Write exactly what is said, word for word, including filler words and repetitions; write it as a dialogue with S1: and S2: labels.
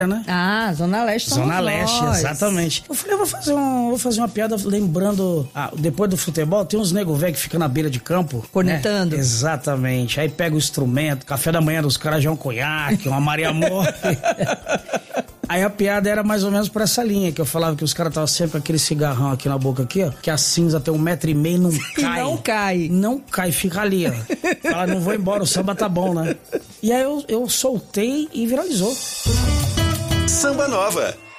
S1: né?
S2: Ah, Zona Leste.
S1: Zona Leste,
S2: nós.
S1: Exatamente. Eu falei, eu vou fazer, um, vou fazer uma piada lembrando, ah, depois do futebol, tem uns nego velho que fica na beira de campo.
S2: Cornetando.
S1: Né? Exatamente. Aí pega o instrumento, café da manhã dos caras já é um conhaque, uma Maria Morte. Aí a piada era mais ou menos por essa linha, que eu falava que os caras estavam sempre com aquele cigarrão aqui na boca aqui, ó, que a cinza tem um metro e meio e não cai.
S2: Não cai.
S1: Não cai, fica ali, ó. Fala, não vou embora, o samba tá bom, né? E aí eu, eu soltei e viralizou.
S3: Samba Nova,